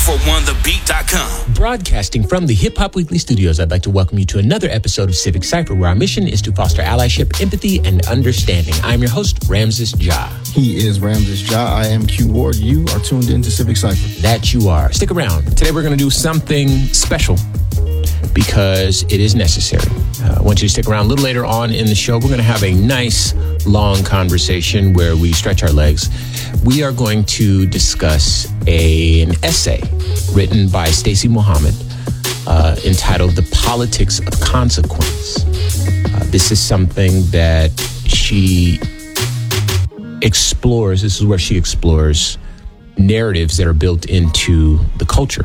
1041thebeat.com. Broadcasting from the Hip Hop Weekly studios, I'd like to welcome you to another episode of Civic Cypher, where our mission is to foster allyship, empathy, and understanding. I'm your host, Ramses Ja. He is Ramses Ja. I am Q Ward. You are tuned in to Civic Cypher. That you are. Stick around. Today we're going to do something special because it is necessary. I want you to stick around. A little later on in the show, we're going to have a nice, long conversation where we stretch our legs. We are going to discuss an essay written by Stacey Muhammad entitled The Politics of Consequence. This is something that she explores. This is where she explores narratives that are built into the culture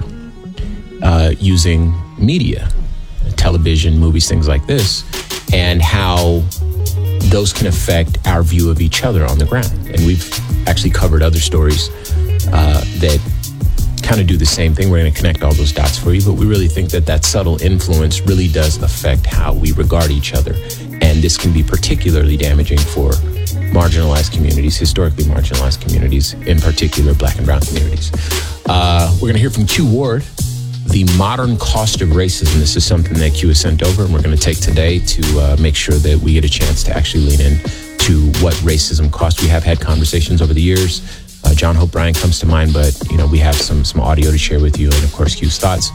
using media, television, movies, things like this, and how those can affect our view of each other on the ground. And we've actually covered other stories that kind of do the same thing. We're going to connect all those dots for you, but we really think that that subtle influence really does affect how we regard each other. And this can be particularly damaging for marginalized communities, historically marginalized communities, in particular Black and brown communities. We're going to hear from Q Ward, The Modern Cost of Racism. This is something that Q has sent over, and we're going to take today to make sure that we get a chance to actually lean in to what racism costs. We have had conversations over the years. John Hope Bryant comes to mind, but we have some audio to share with you, and of course Q's thoughts.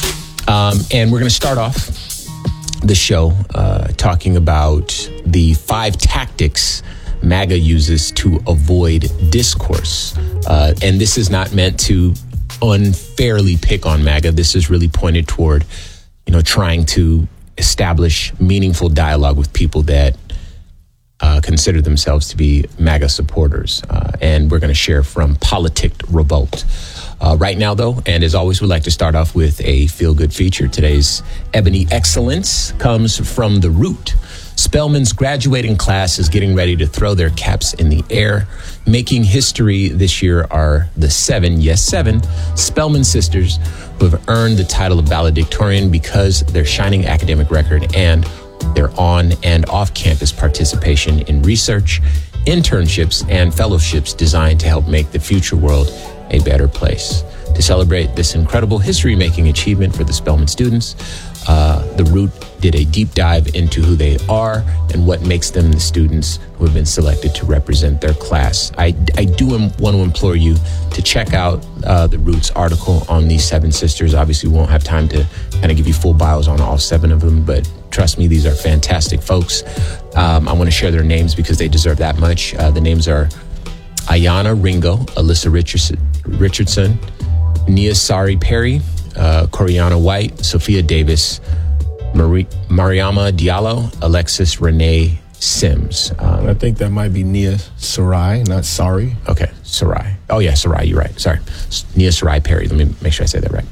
And we're going to start off the show talking about the 5 tactics MAGA uses to avoid discourse. And this is not meant to unfairly pick on MAGA. This is really pointed toward, trying to establish meaningful dialogue with people that consider themselves to be MAGA supporters. And we're going to share from Politic Revolt. Right now, though, and as always, we'd like to start off with a feel-good feature. Today's Ebony Excellence comes from The Root. Spelman's graduating class is getting ready to throw their caps in the air. Making history this year are the 7 Spelman sisters who have earned the title of valedictorian because their shining academic record and their on and off-campus participation in research, internships, and fellowships designed to help make the future world a better place. To celebrate this incredible history-making achievement for the Spelman students, The Root did a deep dive into who they are and what makes them the students who have been selected to represent their class. I do want to implore you to check out The Root's article on these 7 sisters. Obviously, we won't have time to kind of give you full bios on all 7 of them, but trust me, these are fantastic folks. I want to share their names because they deserve that much. The names are Ayana Ringo, Alyssa Richardson, Nia Sari Perry, Coriana White, Sophia Davis, Mariama Diallo, Alexis Renee Sims. I think that might be Nia Sarai, not Sari. Okay, Sarai. Oh yeah, Sarai, you're right. Sorry. Nia Sarai Perry. Let me make sure I say that right.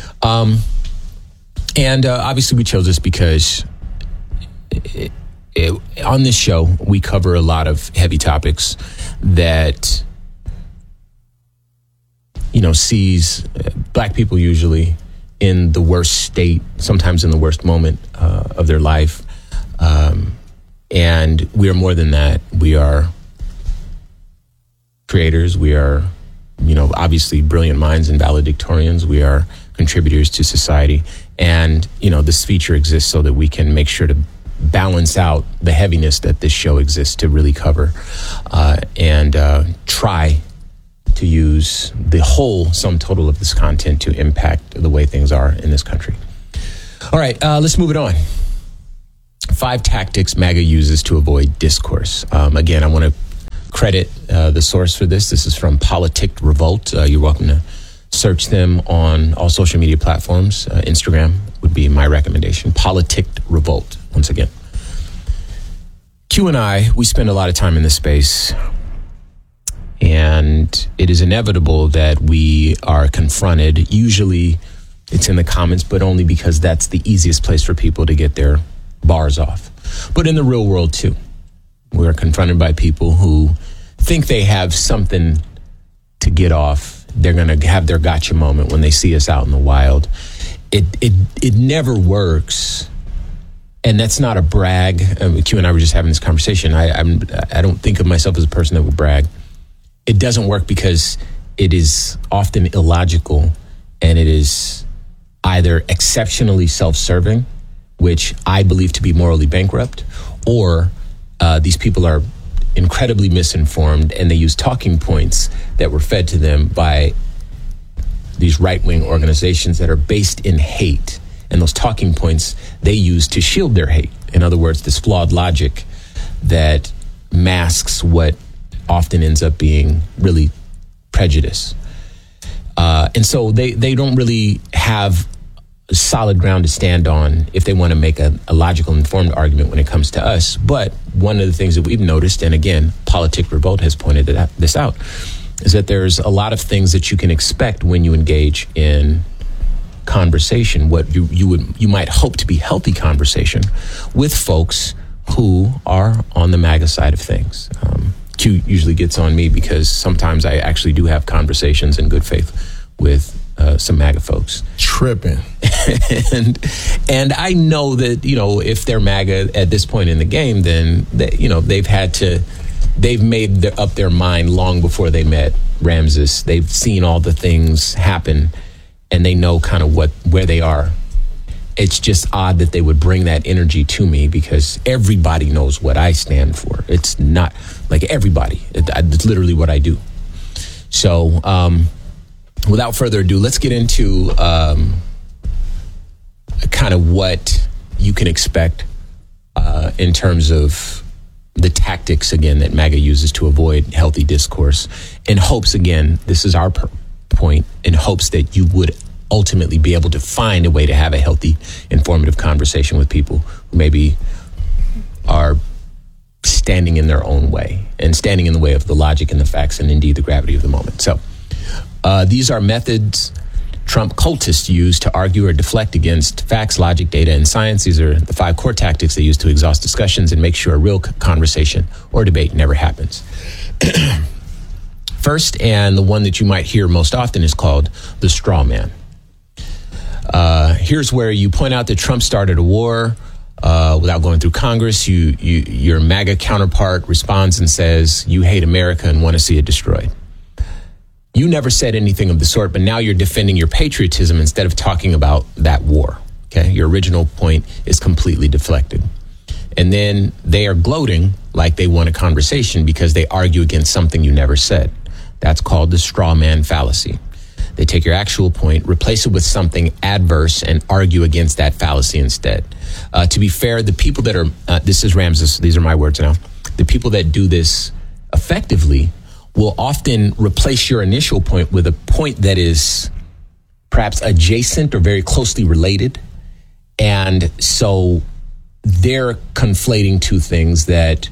And obviously we chose this because on this show, we cover a lot of heavy topics that, sees Black people usually in the worst state, sometimes in the worst moment of their life. And we are more than that. We are creators. We are, obviously brilliant minds and valedictorians. We are contributors to society. And, this feature exists so that we can make sure to balance out the heaviness that this show exists to really cover and try to use the whole sum total of this content to impact the way things are in this country. All right, let's move it on. 5 tactics MAGA uses to avoid discourse. Again, I want to credit the source for this. This is from Politic Revolt. You're welcome to search them on all social media platforms. Instagram would be my recommendation. Politic Revolt, once again. Q and I, we spend a lot of time in this space, and it is inevitable that we are confronted. Usually it's in the comments, but only because that's the easiest place for people to get their bars off. But in the real world too, we're confronted by people who think they have something to get off. They're going to have their gotcha moment when they see us out in the wild. It never works. And that's not a brag. Q and I were just having this conversation. I don't think of myself as a person that would brag. It doesn't work because it is often illogical and it is either exceptionally self-serving, which I believe to be morally bankrupt, or these people are incredibly misinformed and they use talking points that were fed to them by these right-wing organizations that are based in hate. And those talking points they use to shield their hate. In other words, this flawed logic that masks what often ends up being really prejudice. And so they don't really have solid ground to stand on if they want to make a logical, informed argument when it comes to us. But one of the things that we've noticed, and again, Politic Revolt has pointed this out, is that there's a lot of things that you can expect when you engage in conversation, what you might hope to be healthy conversation with folks who are on the MAGA side of things. Q usually gets on me because sometimes I actually do have conversations in good faith with some MAGA folks. Tripping. and I know that, if they're MAGA at this point in the game, then they've made up their mind long before they met Ramses. They've seen all the things happen and they know kind of where they are. It's just odd that they would bring that energy to me because everybody knows what I stand for. It's not like everybody. It's literally what I do. So, without further ado, let's get into kind of what you can expect in terms of the tactics, again, that MAGA uses to avoid healthy discourse, in hopes, again, this is our point, in hopes that you would ultimately be able to find a way to have a healthy, informative conversation with people who maybe are standing in their own way and standing in the way of the logic and the facts and indeed the gravity of the moment. So these are methods Trump cultists use to argue or deflect against facts, logic, data, and science. These are the 5 core tactics they use to exhaust discussions and make sure a real conversation or debate never happens. First, and the one that you might hear most often, is called the straw man. Here's where you point out that Trump started a war without going through Congress. Your MAGA counterpart responds and says, you hate America and want to see it destroyed. You never said anything of the sort, but now you're defending your patriotism instead of talking about that war. Okay, your original point is completely deflected. And then they are gloating like they want a conversation because they argue against something you never said. That's called the straw man fallacy. They take your actual point, replace it with something adverse, and argue against that fallacy instead. To be fair, the people that are, this is Ramses, these are my words now, the people that do this effectively will often replace your initial point with a point that is perhaps adjacent or very closely related. And so they're conflating two things that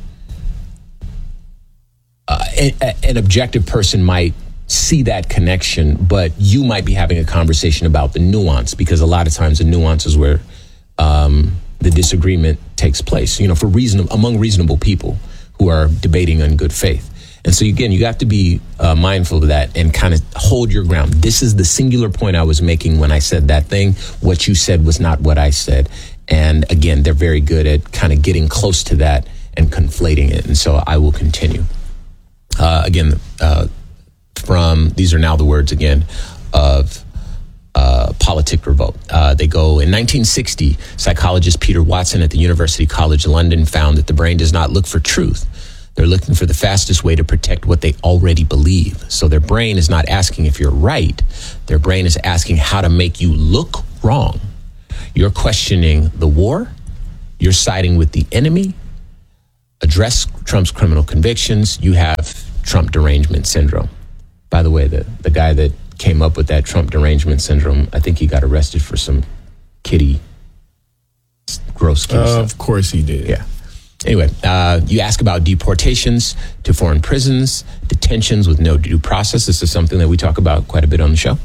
an objective person might see that connection, but you might be having a conversation about the nuance, because a lot of times the nuance is where the disagreement takes place, among reasonable people who are debating in good faith. And so, again, you have to be mindful of that and kind of hold your ground. This is the singular point I was making when I said that thing. What you said was not what I said. And again, they're very good at kind of getting close to that and conflating it. And so I will continue. These are now the words again of Politic Revolt. They go, in 1960, psychologist Peter Watson at the University College London found that the brain does not look for truth. They're looking for the fastest way to protect what they already believe. So their brain is not asking if you're right. Their brain is asking how to make you look wrong. You're questioning the war. You're siding with the enemy. Address Trump's criminal convictions. You have Trump derangement syndrome. By the way, the guy that came up with that Trump derangement syndrome, I think he got arrested for some gross kitty stuff. Of course he did. Yeah. Anyway, you ask about deportations to foreign prisons, detentions with no due process. This is something that we talk about quite a bit on the show.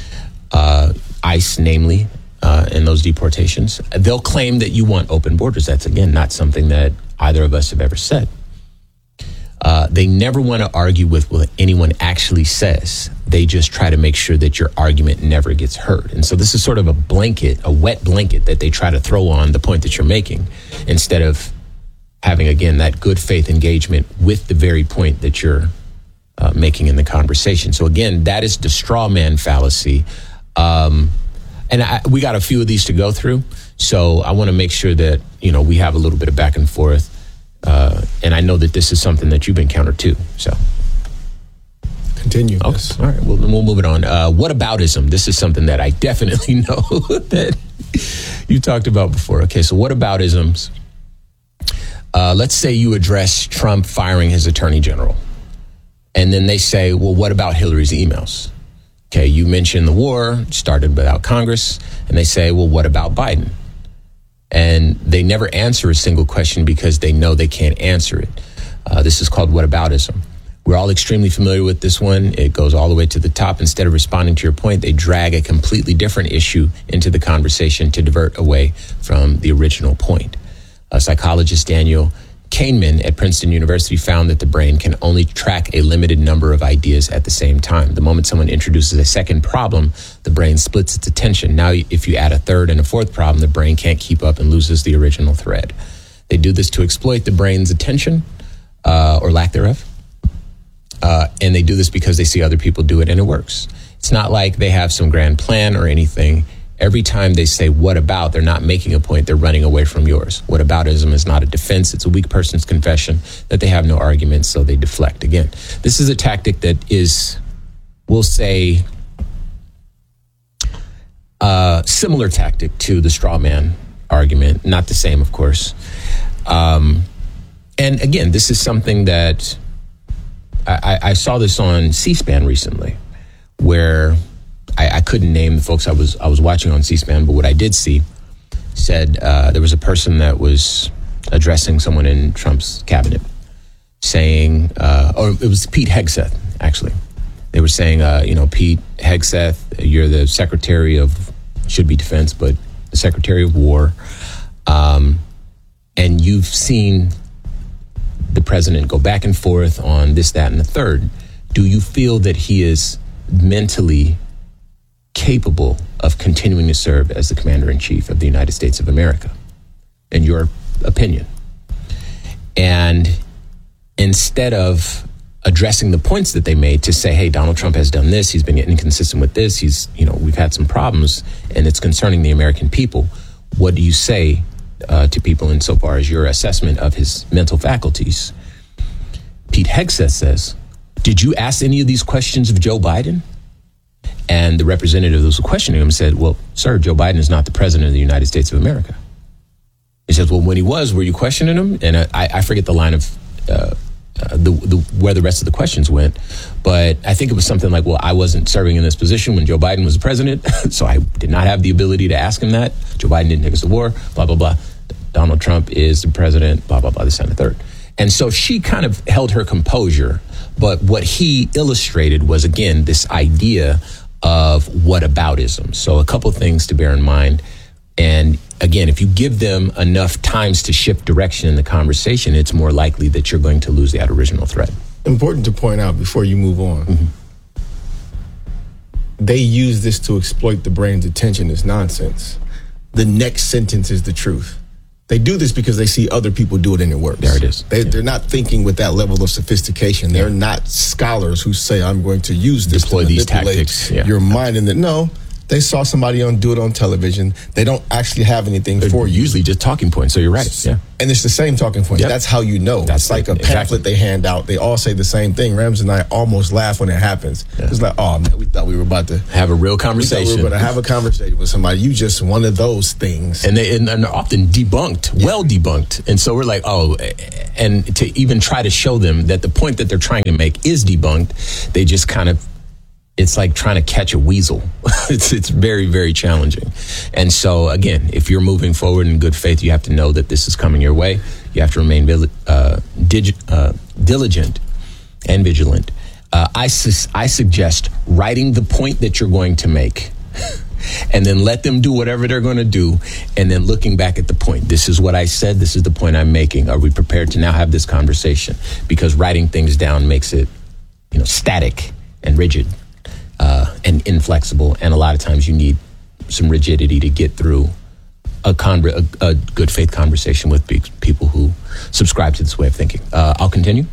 ICE, namely, in those deportations. They'll claim that you want open borders. That's, again, not something that either of us have ever said. They never want to argue with what anyone actually says. They just try to make sure that your argument never gets heard. And so this is sort of a wet blanket that they try to throw on the point that you're making, instead of having, again, that good faith engagement with the very point that you're making in the conversation. So again, that is the straw man fallacy. And we got a few of these to go through. So I want to make sure that, we have a little bit of back and forth. And I know that this is something that you've encountered too. So continue. Okay. All right. Well, then we'll move it on. Whataboutism. This is something that I definitely know that you talked about before. Okay. So whataboutisms. Let's say you address Trump firing his attorney general. And then they say, well, what about Hillary's emails? Okay, you mentioned the war started without Congress, and they say, well, what about Biden? And they never answer a single question because they know they can't answer it. This is called whataboutism. We're all extremely familiar with this one. It goes all the way to the top. Instead of responding to your point, they drag a completely different issue into the conversation to divert away from the original point. Psychologist Daniel Kahneman at Princeton University found that the brain can only track a limited number of ideas at the same time. The moment someone introduces a second problem, the brain splits its attention. Now, if you add a third and a fourth problem, the brain can't keep up and loses the original thread. They do this to exploit the brain's attention or lack thereof. And they do this because they see other people do it and it works. It's not like they have some grand plan or anything. Every time they say, what about, they're not making a point, they're running away from yours. Whataboutism is not a defense, it's a weak person's confession that they have no argument, so they deflect. Again, this is a tactic that is, we'll say, similar tactic to the straw man argument, not the same, of course. And again, this is something that I saw this on C-SPAN recently, where I couldn't name the folks I was watching on C-SPAN, but what I did see said there was a person that was addressing someone in Trump's cabinet, saying, or it was Pete Hegseth, actually. They were saying, Pete Hegseth, you're the Secretary of, should be Defense, but the Secretary of War, and you've seen the president go back and forth on this, that, and the third. Do you feel that he is mentally capable of continuing to serve as the Commander-in-Chief of the United States of America, in your opinion? And instead of addressing the points that they made to say, hey, Donald Trump has done this, he's been inconsistent with this, we've had some problems, and it's concerning the American people, what do you say to people insofar as your assessment of his mental faculties? Pete Hegseth says, did you ask any of these questions of Joe Biden? And the representative that was questioning him said, well, sir, Joe Biden is not the president of the United States of America. He says, well, when he was, were you questioning him? And I forget the line of where the rest of the questions went, but I think it was something like, well, I wasn't serving in this position when Joe Biden was the president, so I did not have the ability to ask him that. Joe Biden didn't take us to war, blah, blah, blah. Donald Trump is the president, blah, blah, blah, this and the third. And so she kind of held her composure, but what he illustrated was, again, this idea of whataboutism. So a couple things to bear in mind. And again, if you give them enough times to shift direction in the conversation, it's more likely that you're going to lose that original thread. Important to point out before you move on, they use this to exploit the brain's attention as nonsense. The next sentence is the truth. They do this because they see other people do it and it works. There it is. They're not thinking with that level of sophistication. They're not scholars who say, I'm going to use this deploy to these tactics. Your mind. And that, no, they saw somebody do it on television. They don't actually have anything for you. Usually just talking points. So you're right. Yeah. And it's the same talking points. Yep. That's how you know. That's like a pamphlet they hand out. They all say the same thing. Rams and I almost laugh when it happens. Yeah. It's like, oh, man, we thought we were about to have a real conversation. We were going to have a conversation with somebody. You just one of those things. And they're often debunked, well debunked. And so we're like, oh, and to even try to show them that the point that they're trying to make is debunked, they just kind of, it's like trying to catch a weasel. It's very, very challenging. And so, again, if you're moving forward in good faith, you have to know that this is coming your way. You have to remain diligent and vigilant. I suggest writing the point that you're going to make and then let them do whatever they're going to do, and then looking back at the point. This is what I said. This is the point I'm making. Are we prepared to now have this conversation? Because writing things down makes it, static and rigid. And inflexible, and a lot of times you need some rigidity to get through a good faith conversation with people who subscribe to this way of thinking. I'll continue.